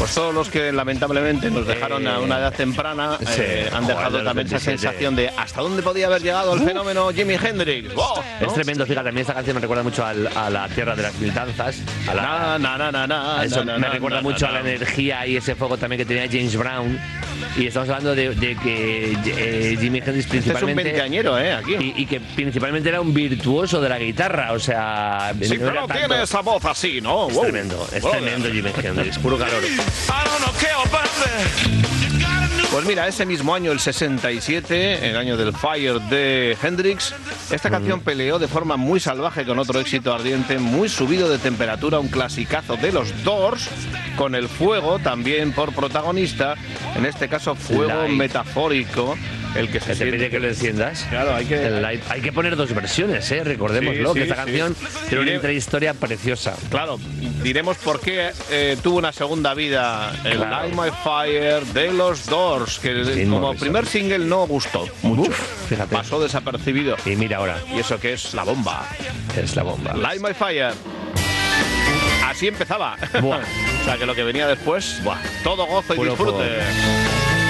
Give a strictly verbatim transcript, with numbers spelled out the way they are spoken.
pues todos los que lamentablemente nos dejaron eh, a una edad temprana sí, eh, han dejado joder, también esa sensación de hasta dónde podía haber llegado el fenómeno Jimi Hendrix. ¡Wow! ¿No? Es tremendo, fíjate, a mí esta canción me recuerda mucho al, a la tierra de las mil danzas. A la, na, na, na, na, na, eso na, me na, recuerda na, mucho na, na. a la energía y ese fuego también que tenía James Brown. Y estamos hablando de, de que eh, Jimi Hendrix principalmente... Este es un veinteañero, ¿eh? Aquí. Y, y que principalmente era un virtuoso de la guitarra, o sea... Sí, no pero tiene esa voz así, ¿no? Es wow. tremendo, es wow. tremendo Jimi Hendrix, puro calor. Pues mira, ese mismo año, el sesenta y siete, el año del Fire de Hendrix, esta canción mm. peleó de forma muy salvaje con otro éxito ardiente, muy subido de temperatura, un clasicazo de los Doors, con el fuego también por protagonista, en este caso fuego Light. metafórico, el que se te pide que lo enciendas. Claro, hay que el light. Hay que poner dos versiones, ¿eh? Recordémoslo, sí, sí, que esta sí. canción tiene una intrahistoria preciosa. Claro, diremos por qué eh, tuvo una segunda vida el claro. Light My Fire de los Doors, que sí, como no, primer single no gustó mucho. Uf, fíjate. Pasó desapercibido. Y mira ahora. Y eso que es la bomba. Es la bomba. Light My Fire. Así empezaba. Buah. O sea que lo que venía después, Buah. todo gozo y Puro disfrute. Poco.